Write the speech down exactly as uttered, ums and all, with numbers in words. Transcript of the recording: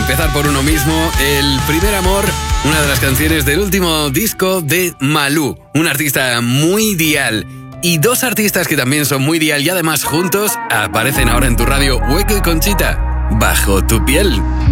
empezar por uno mismo. El primer amor, una de las canciones del último disco de Malú, un artista muy dial. Y dos artistas que también son muy dial y además juntos aparecen ahora en tu radio, Hueco y Conchita, Bajo tu piel.